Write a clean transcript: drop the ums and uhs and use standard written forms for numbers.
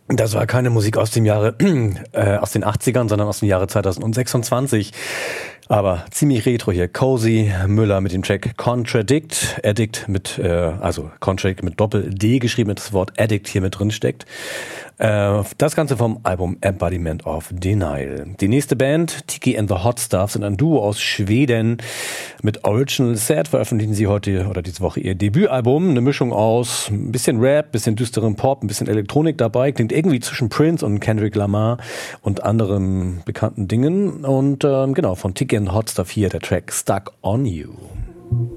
Das war keine Musik aus dem Jahre, aus den 80ern, sondern aus dem Jahre 2026. Aber ziemlich retro hier. Cozy Müller mit dem Track Contradict. Addict mit, also Contradict mit Doppel-D geschrieben, das Wort Addict hier mit drin steckt. Das Ganze vom Album Embodiment of Denial. Die nächste Band, Tiki and the Hot Stuff, sind ein Duo aus Schweden. Mit Original Sad veröffentlichen sie heute oder diese Woche ihr Debütalbum. Eine Mischung aus ein bisschen Rap, bisschen düsterem Pop, ein bisschen Elektronik dabei. Klingt irgendwie zwischen Prince und Kendrick Lamar und anderen bekannten Dingen. Und genau, von Tiki and the Hot Stuff hier der Track Stuck on You.